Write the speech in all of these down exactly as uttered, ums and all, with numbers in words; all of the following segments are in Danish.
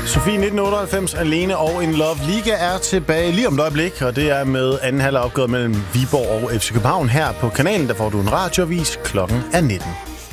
Sofie nitten otteoghalvfems alene og en Love Liga er tilbage lige om et øjeblik, og det er med anden halvleg opgået mellem Viborg og F C København her på kanalen. Der får du en radioavis. Klokken er nitten.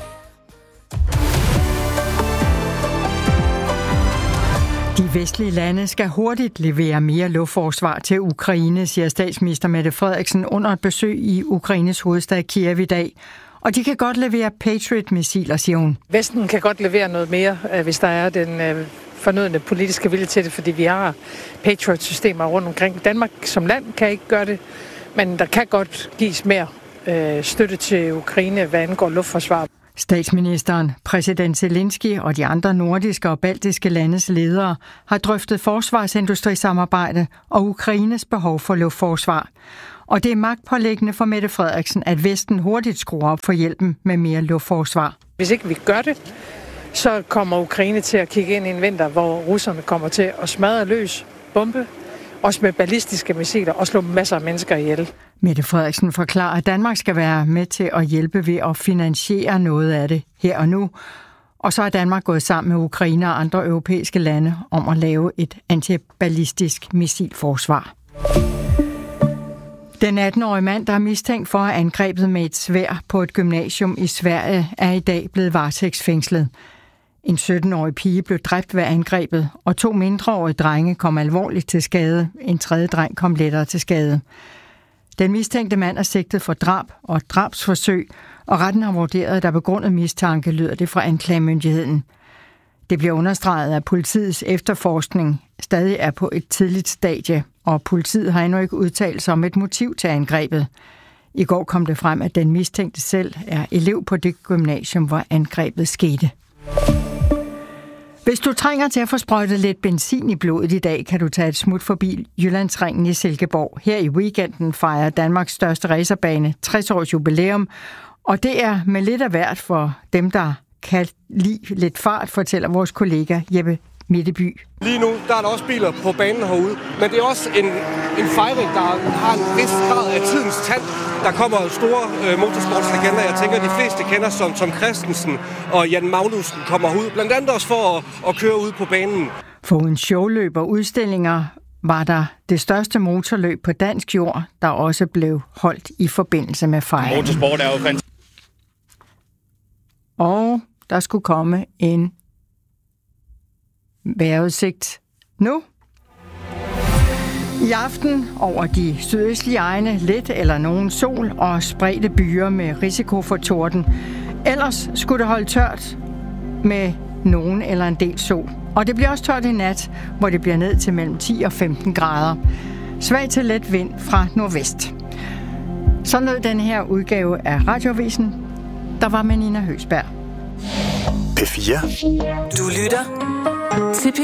De vestlige lande skal hurtigt levere mere luftforsvar til Ukraine, siger statsminister Mette Frederiksen under et besøg i Ukraines hovedstad Kiev i dag. Og de kan godt levere Patriot-missiler, siger hun. Vesten kan godt levere noget mere, hvis der er den fornødne politiske vilje til det, fordi vi har Patriot-systemer rundt omkring. Danmark som land kan ikke gøre det, men der kan godt gives mere øh, støtte til Ukraine, hvad angår luftforsvar. Statsministeren, præsident Zelensky og de andre nordiske og baltiske landes ledere har drøftet forsvarsindustrisamarbejde og Ukraines behov for luftforsvar. Og det er magtpåliggende for Mette Frederiksen, at Vesten hurtigt skruer op for hjælpen med mere luftforsvar. Hvis ikke vi gør det, så kommer Ukraine til at kigge ind i en vinter, hvor russerne kommer til at smadre løs, bombe, også med ballistiske missiler og slå masser af mennesker ihjel. Mette Frederiksen forklarer, at Danmark skal være med til at hjælpe ved at finansiere noget af det her og nu. Og så er Danmark gået sammen med Ukraine og andre europæiske lande om at lave et antiballistisk missilforsvar. Den atten-årige mand, der er mistænkt for at have angrebet med et sværd på et gymnasium i Sverige, er i dag blevet varetægtsfængslet. En sytten-årig pige blev dræbt ved angrebet, og to mindreårige drenge kom alvorligt til skade. En tredje dreng kom lettere til skade. Den mistænkte mand er sigtet for drab og drabsforsøg, og retten har vurderet, at der begrundet mistanke, lyder det fra anklagemyndigheden. Det bliver understreget, at politiets efterforskning stadig er på et tidligt stadie, og politiet har endnu ikke udtalt sig om et motiv til angrebet. I går kom det frem, at den mistænkte selv er elev på det gymnasium, hvor angrebet skete. Hvis du trænger til at få sprøjtet lidt benzin i blodet i dag, kan du tage et smut forbi Jyllandsringen i Silkeborg. Her i weekenden fejrer Danmarks største racerbane tres års jubilæum, og det er med lidt af hvert for dem, der kan lide lidt fart, fortæller vores kollega Jeppe Mitteby. Lige nu der er der også biler på banen herude, men det er også en, en fejring, der har en vis grad af tidens tand. Der kommer store øh, motorsportslegender, jeg tænker, de fleste kender som Tom Christensen og Jan Magnussen kommer ud, blandt andet også for at, at køre ud på banen. Foruden showløb og udstillinger var der det største motorløb på dansk jord, der også blev holdt i forbindelse med fejringen. Motorsport er jo fantastisk. Og der skulle komme en vejrudsigt nu. I aften over de sydøstlige egne lidt eller nogen sol og spredte byer med risiko for torden. Ellers skulle det holde tørt med nogen eller en del sol. Og det bliver også tørt i nat, hvor det bliver ned til mellem ti og femten grader. Svag til let vind fra nordvest. Så lød den her udgave af Radioavisen. Der var med Nina Høgsberg. P fire. Du lytter til P